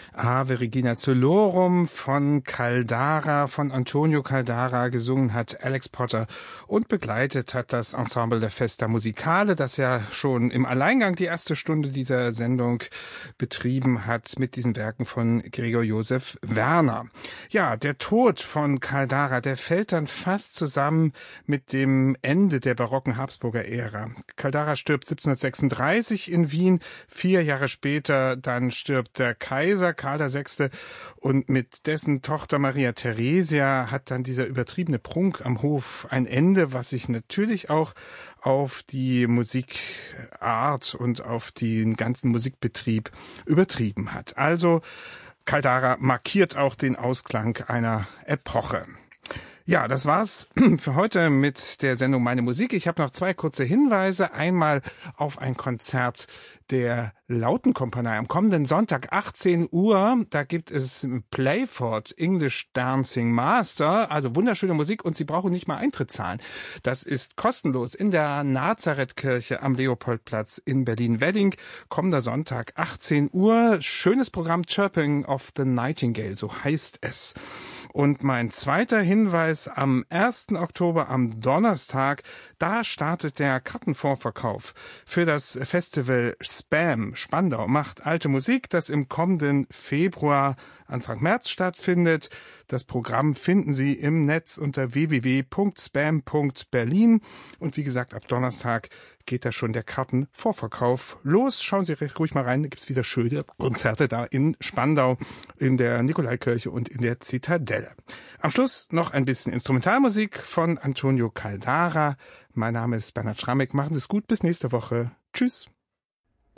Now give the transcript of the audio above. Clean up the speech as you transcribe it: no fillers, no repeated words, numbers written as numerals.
Ave Regina Coelorum von Caldara, von Antonio Caldara, gesungen hat Alex Potter und begleitet hat das Ensemble der Festa Musicale, das ja schon im Alleingang die erste Stunde dieser Sendung betrieben hat mit diesen Werken von Gregor Josef Werner. Ja, der Tod von Caldara, der fällt dann fast zusammen mit dem Ende der barocken Habsburger Ära. Caldara stirbt 1736 in Wien, 4 Jahre später dann stirbt der Kaiser Karl VI. Und mit dessen Tochter Maria Theresia hat dann dieser übertriebene Prunk am Hof ein Ende, was sich natürlich auch auf die Musikart und auf den ganzen Musikbetrieb übertrieben hat. Also Caldara markiert auch den Ausklang einer Epoche. Ja, das war's für heute mit der Sendung Meine Musik. Ich habe noch 2 kurze Hinweise. Einmal auf ein Konzert der Lautenkompanie am kommenden Sonntag 18 Uhr. Da gibt es Playford English Dancing Master, also wunderschöne Musik und Sie brauchen nicht mal Eintritt zahlen. Das ist kostenlos in der Nazarethkirche am Leopoldplatz in Berlin-Wedding. Kommender Sonntag 18 Uhr. Schönes Programm Chirping of the Nightingale, so heißt es. Und mein zweiter Hinweis, am 1. Oktober, am Donnerstag, da startet der Kartenvorverkauf für das Festival Spam Spandau macht alte Musik, das im kommenden Februar, Anfang März stattfindet. Das Programm finden Sie im Netz unter www.spam.berlin. Und wie gesagt, ab Donnerstag geht da schon der Kartenvorverkauf los. Schauen Sie ruhig mal rein, da gibt's wieder schöne Konzerte da in Spandau, in der Nikolaikirche und in der Zitadelle. Am Schluss noch ein bisschen Instrumentalmusik von Antonio Caldara. Mein Name ist Bernhard Schramek. Machen Sie es gut, bis nächste Woche. Tschüss.